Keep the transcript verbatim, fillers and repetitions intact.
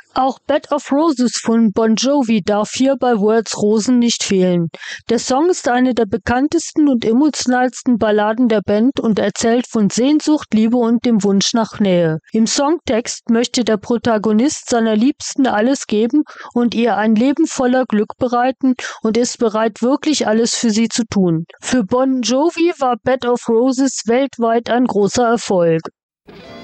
Auch Bed of Roses von Bon Jovi darf hier bei Words Rosen nicht fehlen. Der Song ist eine der bekanntesten und emotionalsten Balladen der Band und erzählt von Sehnsucht, Liebe und dem Wunsch nach Nähe. Im Songtext möchte der Protagonist seiner Liebsten alles geben und ihr ein Leben voller Glück bereiten und ist bereit, wirklich alles für sie zu tun. Für Bon Jovi war Bed of Roses weltweit ein großer Erfolg.